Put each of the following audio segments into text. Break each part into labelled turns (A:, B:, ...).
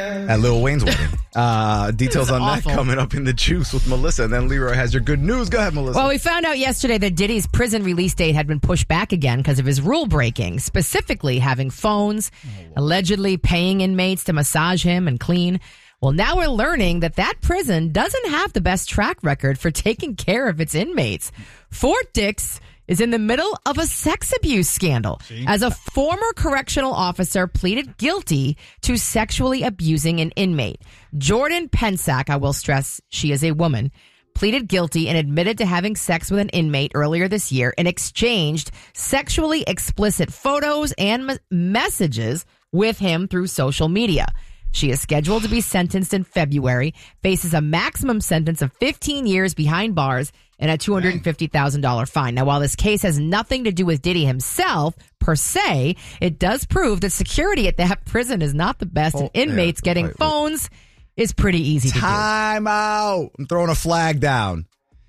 A: at Lil Wayne's wedding. Details on
B: awful.
A: that coming up in The Juice with Melissa. And then Leroy has your good news. Go ahead, Melissa.
B: Well, we found out yesterday that Diddy's prison release date had been pushed back again because of his rule breaking, specifically having phones, allegedly paying inmates to massage him and clean. Well, now we're learning that prison doesn't have the best track record for taking care of its inmates. Fort Dix is in the middle of a sex abuse scandal as a former correctional officer pleaded guilty to sexually abusing an inmate. Jordan Pensack, I will stress she is a woman, pleaded guilty and admitted to having sex with an inmate earlier this year and exchanged sexually explicit photos and messages with him through social media. She is scheduled to be sentenced in February, faces a maximum sentence of 15 years behind bars and a $250,000 fine. Now, while this case has nothing to do with Diddy himself, per se, it does prove that security at that prison is not the best, and inmates getting phones is pretty easy to do.
A: Time out. I'm throwing a flag down.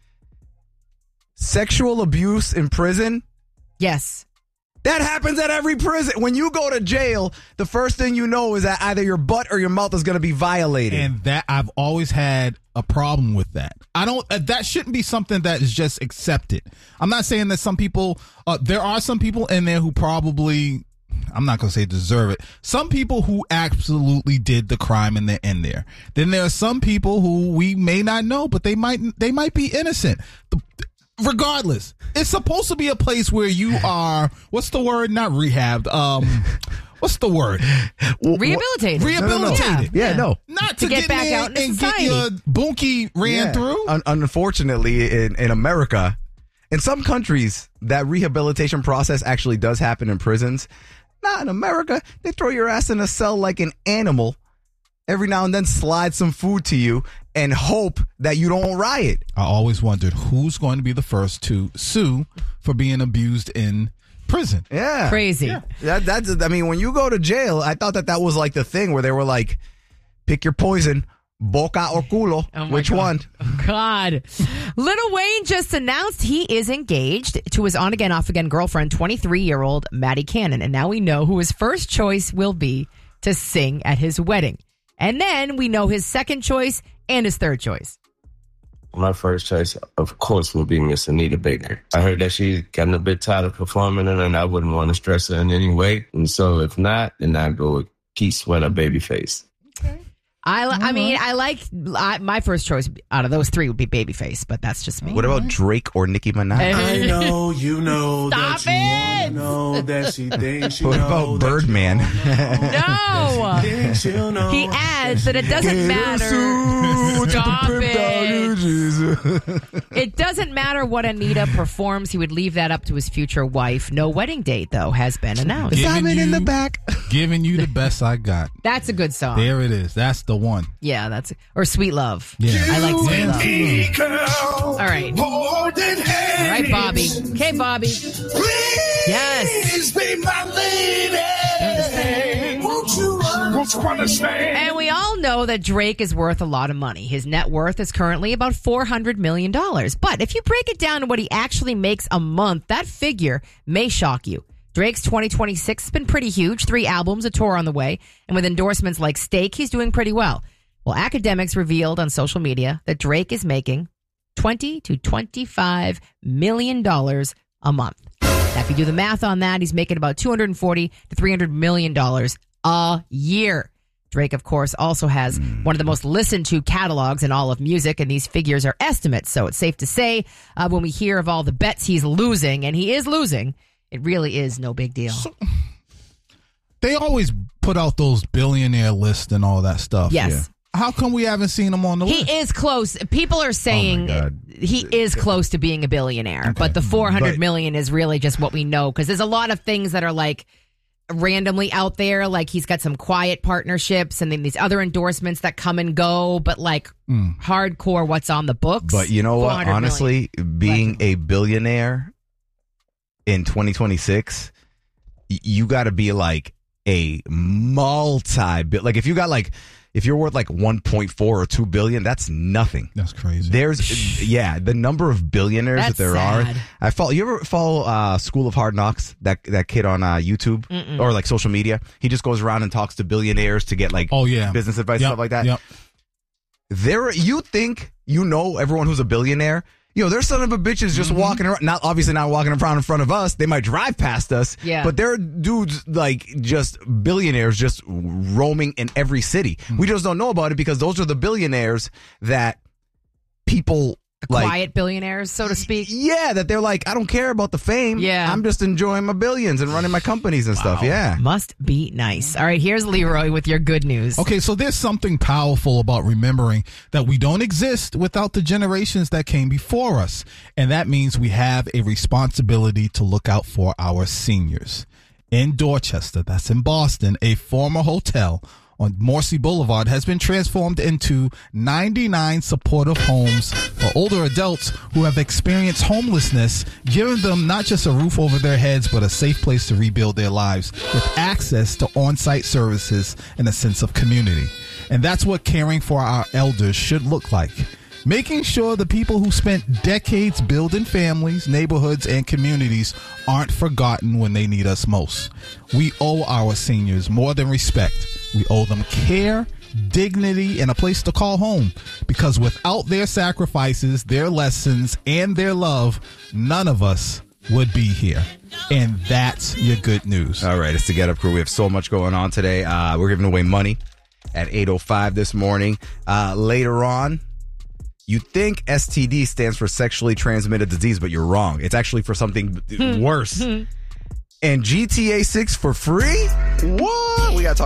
A: Sexual abuse in prison?
B: Yes.
A: That happens at every prison. When you go to jail, the first thing you know is that either your butt or your mouth is going to be violated.
C: And that I've always had a problem with that. That shouldn't be something that is just accepted. I'm not saying that some people, there are some people in there who probably, I'm not going to say deserve it. Some people who absolutely did the crime and they're in there. Then there are some people who we may not know, but they might be innocent. Regardless, it's supposed to be a place where you are, what's the word? Not rehabbed. What's the word?
B: Rehabilitated.
C: Rehabilitated.
A: No.
C: Not to
B: get back out into
C: and
B: society.
C: get your bunkie ran through.
A: Unfortunately, in America, in some countries, that rehabilitation process actually does happen in prisons. Not in America. They throw your ass in a cell like an animal. Every now and then slide some food to you and hope that you don't riot.
C: I always wondered who's going to be the first to sue for being abused in prison.
A: Yeah.
B: Crazy.
A: Yeah. I mean, when you go to jail, I thought that was like the thing where they were like, pick your poison, boca or culo. Which
B: God.
A: one?
B: Oh, God. Lil Wayne just announced he is engaged to his on-again, off-again girlfriend, 23-year-old Maddie Cannon. And now we know who his first choice will be to sing at his wedding. And then we know his second choice and his third choice.
D: My first choice, of course, will be Miss Anita Baker. I heard that she's gotten a bit tired of performing, and I wouldn't want to stress her in any way. And so if not, then I'd go with Keith Sweat or Babyface.
B: My first choice out of those three would be Babyface, but that's just me.
A: What about Drake or Nicki Minaj?
E: I know you know
B: Stop
E: that you wanna know that she thinks you
A: What
E: know.
A: about Birdman?
B: No.
E: No.
B: He adds that it doesn't matter. Stop it. It doesn't matter what Anita performs. He would leave that up to his future wife. No wedding date, though, has been announced.
A: Diamond in the back.
C: Giving you the best I got.
B: That's a good song.
C: There it is. That's the one.
B: Yeah, or Sweet Love.
C: Yeah.
B: I like Sweet Love.
E: Girl,
B: All right.
E: All
B: right, Bobby. Okay, Bobby.
E: Please
B: Yes.
E: be my lady. Won't you understand?
B: And we all know that Drake is worth a lot of money. His net worth is currently about $400 million. But if you break it down to what he actually makes a month, that figure may shock you. Drake's 2026 has been pretty huge. 3 albums, a tour on the way. And with endorsements like Steak, he's doing pretty well. Well, academics revealed on social media that Drake is making $20 to $25 million a month. Now, if you do the math on that, he's making about $240 to $300 million a year. Drake, of course, also has one of the most listened to catalogs in all of music, and these figures are estimates. So it's safe to say when we hear of all the bets he's losing, and he is losing, it really is no big deal.
C: So, they always put out those billionaire lists and all that stuff.
B: Yes.
C: Yeah. How come we haven't seen him on the list?
B: He is close. People are saying he is close to being a billionaire,
C: Okay.
B: but the $400 million is really just what we know, because there's a lot of things that are like randomly out there. Like he's got some quiet partnerships and then these other endorsements that come and go, but like hardcore what's on the books.
A: But you know what? Honestly, being a billionaire in 2026, you got to be like a like if you got like if you're worth like 1.4 or 2 billion, that's nothing.
C: That's crazy.
A: There's, the number of billionaires
B: That's
A: that there
B: sad.
A: are. You ever follow School of Hard Knocks? That kid on YouTube or like social media. He just goes around and talks to billionaires to get like business advice, stuff like that.
C: Yep.
A: You think you know everyone who's a billionaire? Their son of a bitches just walking around, obviously not walking around in front of us. They might drive past us, but they're dudes like just billionaires just roaming in every city. We just don't know about it because those are the billionaires that people
B: Quiet billionaires, so to speak.
A: Yeah, that they're like, I don't care about the fame.
B: Yeah.
A: I'm just enjoying my billions and running my companies and stuff. Yeah.
B: Must be nice. All right, here's Leroy with your good news.
C: Okay, so there's something powerful about remembering that we don't exist without the generations that came before us. And that means we have a responsibility to look out for our seniors. In Dorchester, that's in Boston, a former hotel on Morrissey Boulevard has been transformed into 99 supportive homes for older adults who have experienced homelessness, giving them not just a roof over their heads, but a safe place to rebuild their lives with access to on-site services and a sense of community. And that's what caring for our elders should look like. Making sure the people who spent decades building families, neighborhoods, and communities aren't forgotten when they need us most. We owe our seniors more than respect. We owe them care, dignity, and a place to call home. Because without their sacrifices, their lessons, and their love, none of us would be here. And that's your good news.
A: All right, it's the Get Up Crew. We have so much going on today. We're giving away money at 8:05 this morning. Later on, you think STD stands for sexually transmitted disease, but you're wrong. It's actually for something worse. And GTA 6 for free? What? We got to talk